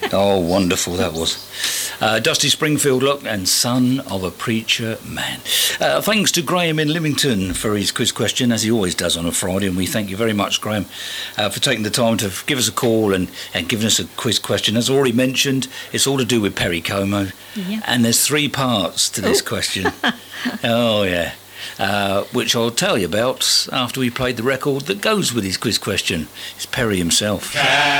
Oh, wonderful that was. Dusty Springfield, look, and Son of a Preacher Man. Thanks to Graham in Lymington for his quiz question, as he always does on a Friday, and we thank you very much, Graham, for taking the time to give us a call and giving us a quiz question. As already mentioned, it's all to do with Perry Como, and there's 3 parts to this question. Oh, yeah. Which I'll tell you about after we played the record that goes with his quiz question. It's Perry himself.